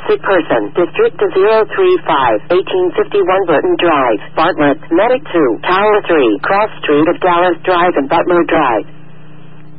sick person. District 035, 1851 Burton Drive, Bartlett. Medic 2, Tower 3, Cross Street of Dallas Drive and Butler Drive.